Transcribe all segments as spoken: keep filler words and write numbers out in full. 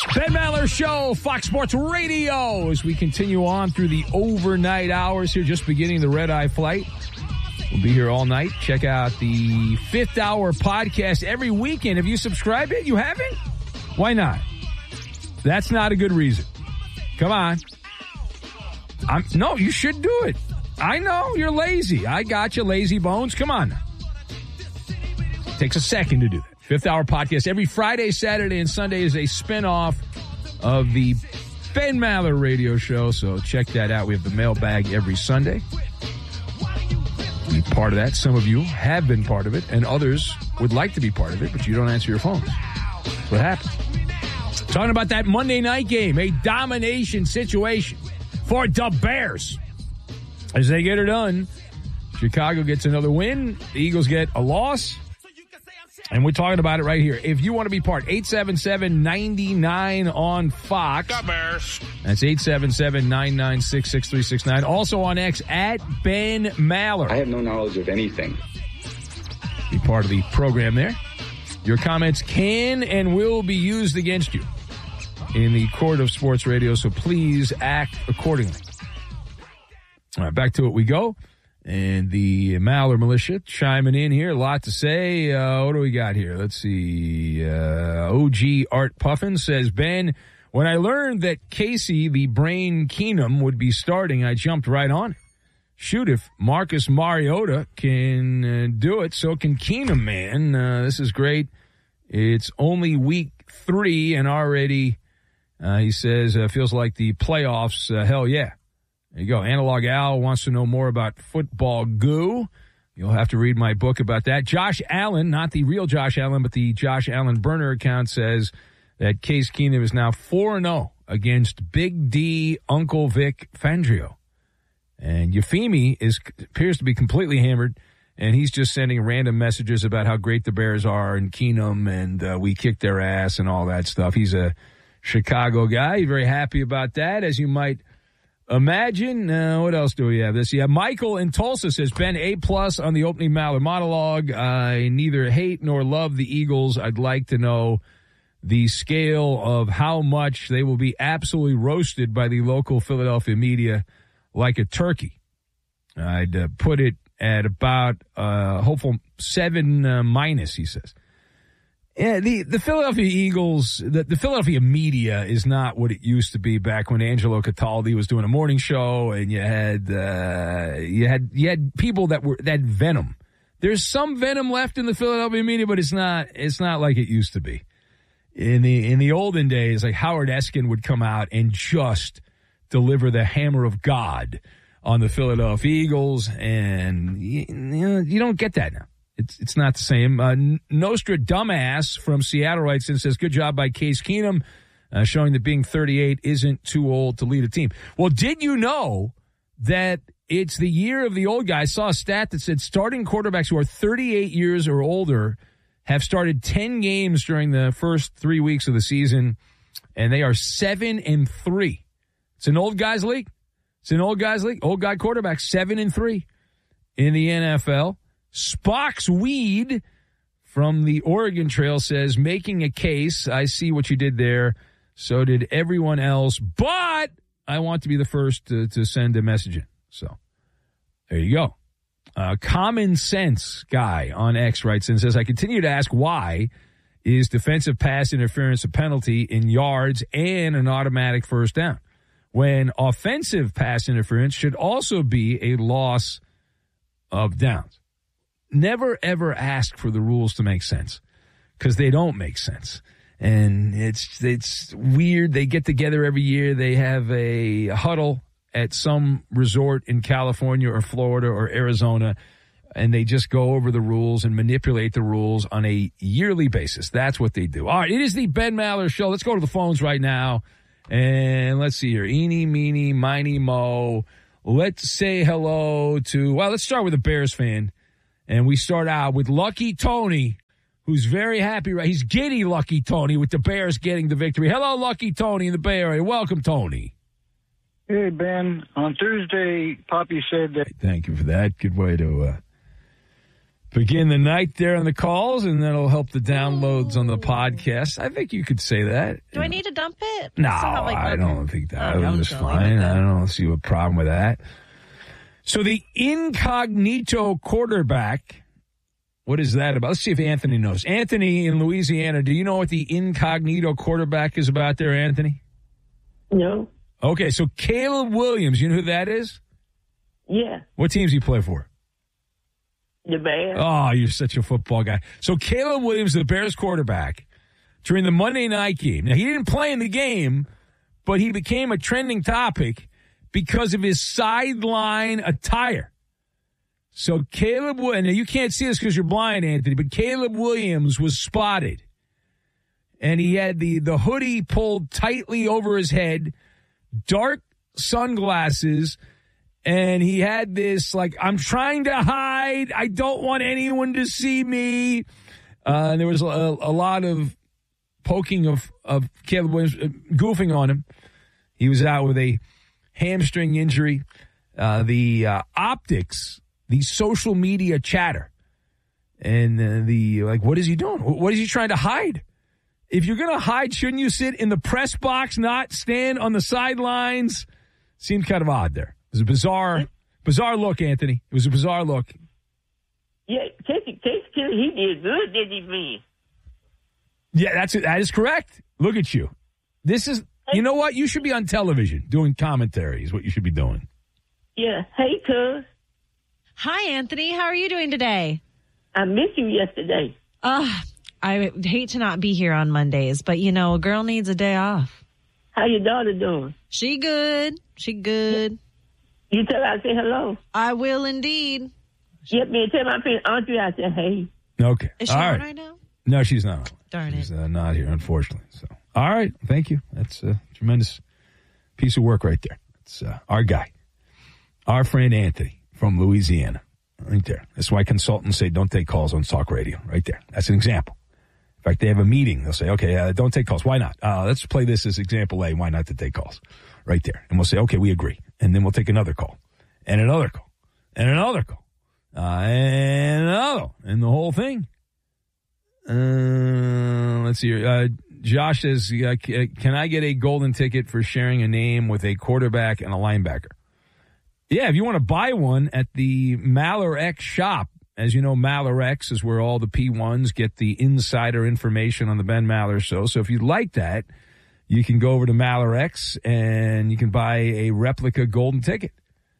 Ben Maller Show, Fox Sports Radio, as we continue on through the overnight hours here, just beginning the red-eye flight. We'll be here all night. Check out the Fifth Hour podcast every weekend. Have you subscribed it? You haven't? Why not? That's not a good reason. Come on. I'm, no, you should do it. I know you're lazy. I got you, lazy bones. Come on now. Takes a second to do that. Fifth Hour podcast every Friday, Saturday, and Sunday is a spinoff of the Ben Maller radio show. So check that out. We have the mailbag every Sunday. Be part of that. Some of you have been part of it, and others would like to be part of it, but you don't answer your phones. That's what happened. Talking about that Monday night game, a domination situation for the Bears. As they get it done, Chicago gets another win. The Eagles get a loss. And we're talking about it right here. If you want to be part, eight seven seven, nine nine on Fox. The Bears. That's eight seven seven, nine nine six, six three six nine. Also on X, at Ben Maller. I have no knowledge of anything. Be part of the program there. Your comments can and will be used against you in the court of sports radio, so please act accordingly. All right, back to it we go. And the Maller militia chiming in here. A lot to say. Uh, what do we got here? Let's see. Uh, O G Art Puffin says, Ben, when I learned that Casey, the Brain Keenum, would be starting, I jumped right on it. Shoot, if Marcus Mariota can uh, do it, so can Keenum, man. Uh, this is great. It's only week three and already, uh, he says, uh, feels like the playoffs. Uh, hell yeah. There you go. Analog Al wants to know more about football goo. You'll have to read my book about that. Josh Allen, not the real Josh Allen, but the Josh Allen burner account, says that Case Keenum is now four and oh against Big D Uncle Vic Fangio. And Euphemi is appears to be completely hammered, and he's just sending random messages about how great the Bears are and Keenum and uh, we kicked their ass and all that stuff. He's a Chicago guy. He's very happy about that, as you might imagine. Uh, what else do we have? This, yeah. Michael in Tulsa says, Ben, A plus on the opening Maller monologue. I neither hate nor love the Eagles. I'd like to know the scale of how much they will be absolutely roasted by the local Philadelphia media like a turkey. I'd uh, put it at about uh, hopeful seven uh, minus, he says. Yeah, the, the Philadelphia Eagles, the, the Philadelphia media is not what it used to be back when Angelo Cataldi was doing a morning show, and you had uh, you had you had people that were that venom. There's some venom left in the Philadelphia media, but it's not it's not like it used to be. In the in the olden days, like Howard Eskin would come out and just deliver the hammer of God on the Philadelphia Eagles, and you, you know, you don't get that now. It's it's not the same. Uh, Nostra Dumbass from Seattle writes in and says, good job by Case Keenum, uh, showing that being thirty-eight isn't too old to lead a team. Well, did you know that it's the year of the old guy? I saw a stat that said starting quarterbacks who are thirty-eight years or older have started ten games during the first three weeks of the season, and they are seven and three. It's an old guys league. It's an old guys league. Old guy quarterback, seven and three in the N F L. Spock's Weed from the Oregon Trail says, making a case. I see what you did there. So did everyone else. But I want to be the first to, to send a message in. So there you go. Uh, Common Sense Guy on X writes and says, I continue to ask why is defensive pass interference a penalty in yards and an automatic first down, when offensive pass interference should also be a loss of downs. Never, ever ask for the rules to make sense, because they don't make sense. And it's it's weird. They get together every year. They have a huddle at some resort in California or Florida or Arizona, and they just go over the rules and manipulate the rules on a yearly basis. That's what they do. All right, it is the Ben Maller Show. Let's go to the phones right now. And let's see here. Eeny, meeny, miny, mo. Let's say hello to, well, let's start with a Bears fan. And we start out with Lucky Tony, who's very happy. Right? He's giddy, Lucky Tony, with the Bears getting the victory. Hello, Lucky Tony in the Bay Area. Welcome, Tony. Hey, Ben. On Thursday, Poppy said that. Thank you for that. Good way to uh, begin the night there on the calls, and that'll help the downloads on the podcast. I think you could say that. Do I need to dump it? No, Not like I don't think that. Oh, It was fine. I don't see a problem with that. So the incognito quarterback, what is that about? Let's see if Anthony knows. Anthony in Louisiana, do you know what the incognito quarterback is about there, Anthony? No. Okay, so Caleb Williams, you know who that is? Yeah. What teams do you play for? The Bears. Oh, you're such a football guy. So Caleb Williams, the Bears quarterback, during the Monday night game. Now, he didn't play in the game, but he became a trending topic because of his sideline attire. So Caleb Williams, now you can't see this because you're blind, Anthony, but Caleb Williams was spotted. And he had the, the hoodie pulled tightly over his head, dark sunglasses, and he had this, like, I'm trying to hide. I don't want anyone to see me. Uh, and there was a, a lot of poking of, of Caleb Williams, uh, goofing on him. He was out with a hamstring injury. Uh, the uh, optics, the social media chatter, and uh, the, like, what is he doing? What is he trying to hide? If you're going to hide, shouldn't you sit in the press box, not stand on the sidelines? Seemed kind of odd there. It was a bizarre, bizarre look, Anthony. It was a bizarre look. Yeah, Casey, Casey, he did good, didn't he, man? Yeah, that's it. That is correct. Look at you. This is, you know what? You should be on television doing commentary is what you should be doing. Yeah. Hey, cuz. Hi, Anthony. How are you doing today? I missed you yesterday. Uh, I hate to not be here on Mondays, but, you know, a girl needs a day off. How your daughter doing? She good. She good. You tell her I say hello. I will indeed. Yep, man. Tell my friend Audrey I said hey. Okay. Is she all on right. right now? No, she's not. Darn she's, it. uh, not here, unfortunately. So, all right. Thank you. That's a tremendous piece of work right there. It's uh, our guy, our friend Anthony from Louisiana, right there. That's why consultants say don't take calls on talk radio. Right there. That's an example. In fact, they have a meeting. They'll say, okay, uh, don't take calls. Why not? Uh, let's play this as example A. Why not to take calls? Right there. And we'll say, okay, we agree. And then we'll take another call and another call and another call uh, and another and the whole thing. Uh, let's see here. Uh, Josh says, uh, can I get a golden ticket for sharing a name with a quarterback and a linebacker? Yeah, if you want to buy one at the Maller X shop. As you know, Maller X is where all the P ones get the insider information on the Ben Maller show. So if you'd like that, you can go over to Maller X and you can buy a replica golden ticket.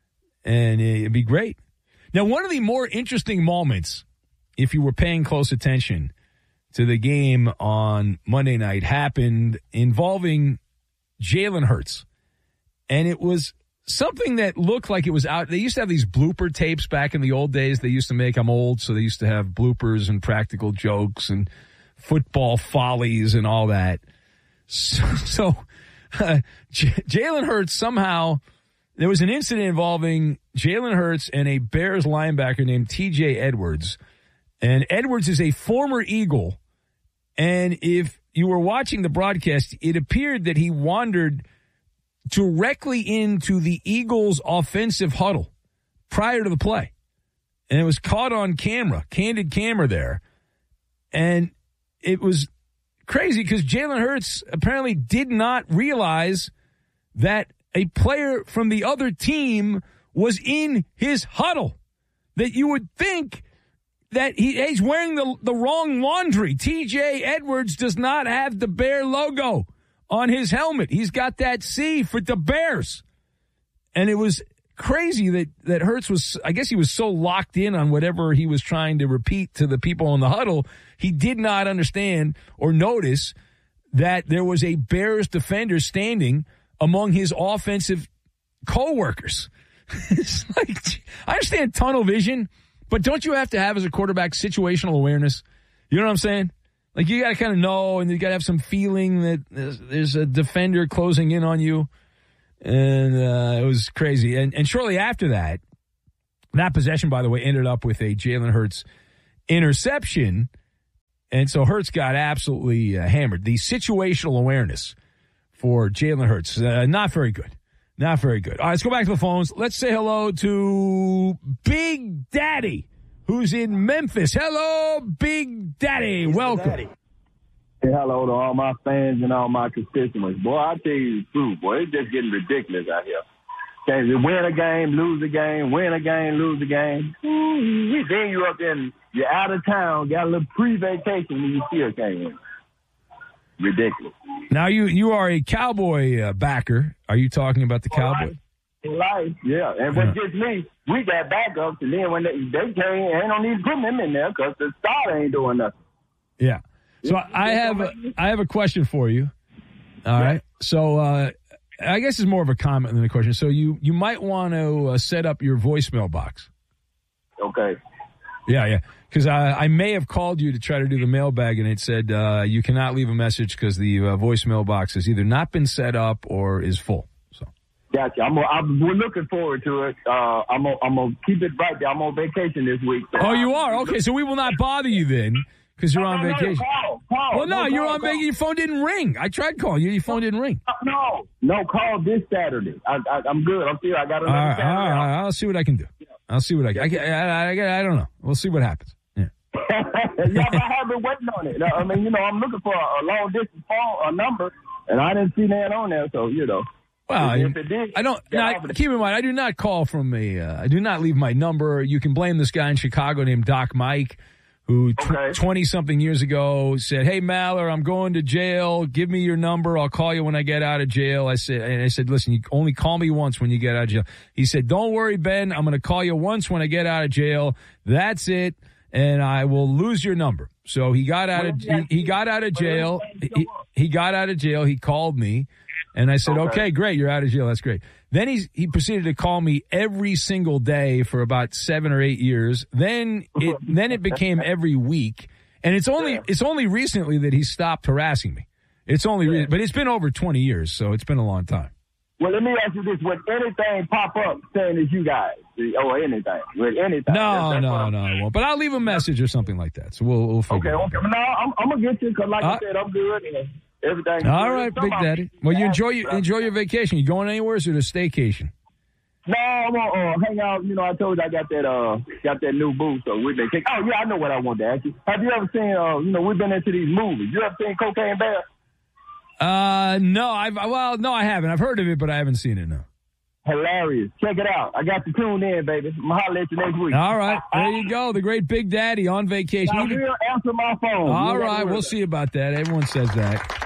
And it'd be great. Now, one of the more interesting moments, if you were paying close attention to the game on Monday night, happened involving Jalen Hurts. And it was something that looked like it was out. They used to have these blooper tapes back in the old days. They used to make, I'm old, so they used to have bloopers and practical jokes and football follies and all that. So, so uh, J- Jalen Hurts somehow, there was an incident involving Jalen Hurts and a Bears linebacker named T J Edwards. And Edwards is a former Eagle. And if you were watching the broadcast, it appeared that he wandered directly into the Eagles' offensive huddle prior to the play. And it was caught on camera, candid camera there. And it was crazy because Jalen Hurts apparently did not realize that a player from the other team was in his huddle. That you would think that he, he's wearing the, the wrong laundry. T J Edwards does not have the Bear logo on his helmet. He's got that C for the Bears. And it was crazy that, that Hurts was, I guess he was so locked in on whatever he was trying to repeat to the people in the huddle, he did not understand or notice that there was a Bears defender standing among his offensive coworkers. It's like, I understand tunnel vision, but don't you have to have as a quarterback situational awareness? You know what I'm saying? Like, you got to kind of know, and you got to have some feeling that there's, there's a defender closing in on you. And uh, it was crazy. And, and shortly after that, that possession, by the way, ended up with a Jalen Hurts interception. And so Hurts got absolutely uh, hammered. The situational awareness for Jalen Hurts, uh, not very good. Not very good. All right, let's go back to the phones. Let's say hello to Big Daddy who's in Memphis. Hello, Big Daddy. Mister Welcome. Daddy. Hey, hello to all my fans and all my constituents. Boy, I tell you the truth, boy, it's just getting ridiculous out here. Okay, you win a game, lose a game, win a game, lose a game. Ooh, then you up there and you're out of town, got a little pre-vacation, and you still can't win. Ridiculous. Now, you, you are a Cowboy uh, backer. Are you talking about the Cowboys? In life, yeah. And what gets me, we got backups, and then when they, they came, ain't no need to put them in there because the starter ain't doing nothing. Yeah. So I have a, I have a question for you. All right. So uh, I guess it's more of a comment than a question. So you, you might want to uh, set up your voicemail box. Okay. Yeah, yeah. Because I, I may have called you to try to do the mailbag, and it said uh, you cannot leave a message because the uh, voicemail box has either not been set up or is full. So. Gotcha. I'm, I'm, we're looking forward to it. Uh, I'm gonna I'm gonna keep it right there. I'm on vacation this week. So oh, you are? Okay, so we will not bother you then. Because you're no, on no, vacation. No, call, call, well, no, no you're call, on vacation. Your phone didn't ring. I tried calling you. Your phone didn't ring. No, no, call this Saturday. I, I, I'm good. I'm still. I got another all right, Saturday. All right, I'll see what I can do. I'll see what I can. I, I, I, I don't know. We'll see what happens. Yeah. Yeah, but I have been waiting on it. I mean, you know, I'm looking for a, a long distance phone, a number, and I didn't see that on there. So, you know. Well, if it did, I don't. No, I, keep in mind, I do not call from a. Uh, I do not leave my number. You can blame this guy in Chicago named Doc Mike, who twenty-something years ago said, "Hey, Maller, I'm going to jail. Give me your number. I'll call you when I get out of jail." I said, and I said, "Listen, you only call me once when you get out of jail." He said, "Don't worry, Ben. I'm going to call you once when I get out of jail. That's it, and I will lose your number." So he got out of he, he got out of jail. He, he got out of jail. He called me, and I said, "Okay, great. You're out of jail. That's great." Then he's, he proceeded to call me every single day for about seven or eight years. Then it, then it became every week. And it's only, it's only recently that he stopped harassing me. It's only, re- but it's been over twenty years, so it's been a long time. Well, let me ask you this. Would anything pop up saying it's you guys or anything? Would anything? No, that's, that's no, no, I won't. But I'll leave a message or something like that. So we'll, we'll figure okay, it out. Okay, no, I'm, I'm going to get you because like uh, I said, I'm good. And everything. All right, Big Daddy. Well, you enjoy your, enjoy your vacation. You going anywhere or is it a staycation? No, I'm gonna uh, hang out. You know, I told you I got that uh got that new booth, so we've been kicking. Oh yeah, I know what I wanted to ask you. Have you ever seen? Uh, you know, we've been into these movies. You ever seen Cocaine Bear? Uh, no. I've well, no, I haven't. I've heard of it, but I haven't seen it. No. Hilarious. Check it out. I got to tune in, baby. I'm gonna holler at you next week. All right, there you go. The great Big Daddy on vacation. I will answer my phone. All you right, we'll see about that. Everyone says that.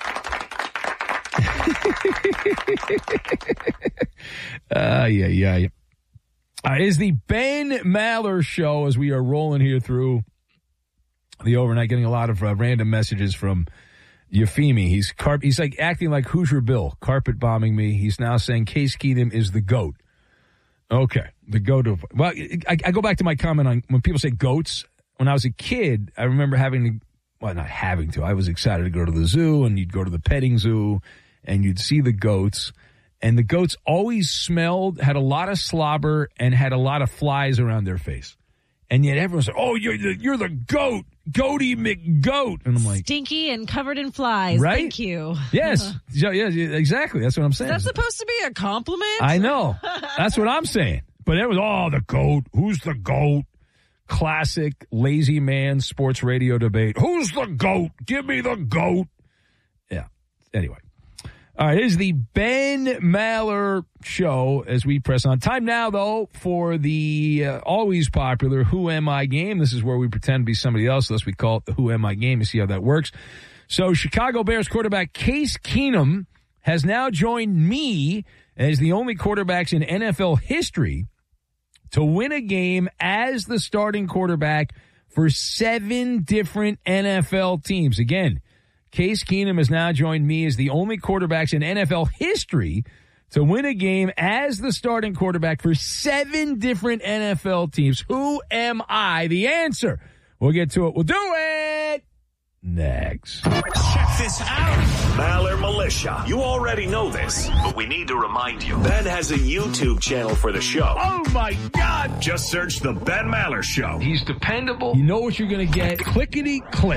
uh, yeah, yeah, yeah. Uh, it is the Ben Maller Show as we are rolling here through the overnight, getting a lot of uh, random messages from Euphemi. He's carp- he's like acting like Hoosier Bill, carpet bombing me. He's now saying Case Keenum is the GOAT. Okay, the GOAT of... Well, I, I go back to my comment on when people say GOATs. When I was a kid, I remember having to... Well, not having to. I was excited to go to the zoo, and you'd go to the petting zoo, and you'd see the goats. And the goats always smelled, had a lot of slobber, and had a lot of flies around their face. And yet everyone said, "Oh, you're the, you're the goat, Goaty McGoat." And I'm like... Stinky and covered in flies. Right? Thank you. Yes. yeah, yeah, exactly. That's what I'm saying. Is that supposed to be a compliment? I know. That's what I'm saying. But it was, oh, the GOAT. Who's the GOAT? Classic lazy man sports radio debate. Who's the GOAT? Give me the GOAT. Yeah. Anyway. All right. It is the Ben Maller Show as we press on. Time now, though, for the uh, always popular Who Am I game. This is where we pretend to be somebody else. Thus, we call it the Who Am I game to see how that works. So, Chicago Bears quarterback Case Keenum has now joined me as the only quarterbacks in N F L history to win a game as the starting quarterback for seven different N F L teams. Again, Case Keenum has now joined me as the only quarterbacks in N F L history to win a game as the starting quarterback for seven different N F L teams. Who am I? The answer. We'll get to it. We'll do it next. Check this out. Maller Militia. You already know this, but we need to remind you. Ben has a YouTube channel for the show. Oh, my God. Just search The Ben Maller Show. He's dependable. You know what you're going to get. Clickety click.